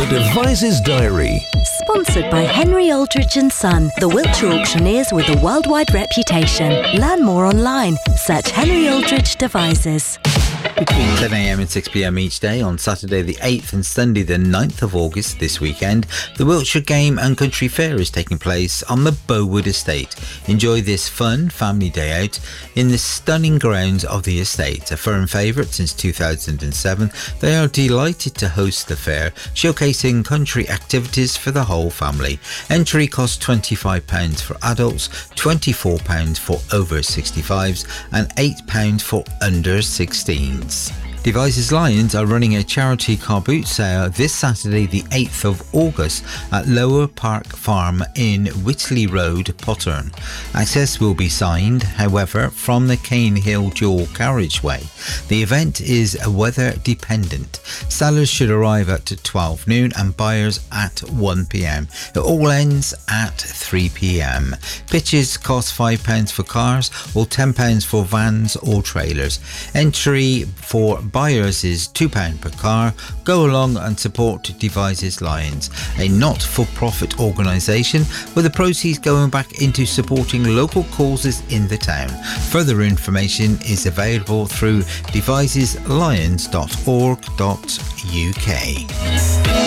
Devizes Diary. Sponsored by Henry Aldridge and Son, the Wiltshire auctioneers with a worldwide reputation. Learn more online. Search Henry Aldridge Devices. Between 10 a.m. and 6 p.m. each day on Saturday the 8th and Sunday the 9th of August this weekend, the Wiltshire Game and Country Fair is taking place on the Bowood Estate. Enjoy this fun family day out in the stunning grounds of the estate. A firm favourite since 2007, they are delighted to host the fair, showcasing country activities for the whole family. Entry costs £25 for adults, £24 for over 65s and £8 for under 16s. Devizes Lions are running a charity car boot sale this Saturday the 8th of August at Lower Park Farm in Whitley Road, Potterne. Access will be signed, however, from the Cane Hill dual carriageway. The event is weather dependent. Sellers should arrive at 12 noon and buyers at 1 p.m. It all ends at 3 p.m. Pitches cost £5 for cars or £10 for vans or trailers. Entry for buyers is £2 per car. Go along and support Devizes Lions, a not-for-profit organisation with the proceeds going back into supporting local causes in the town. Further information is available through devizeslions.org.uk.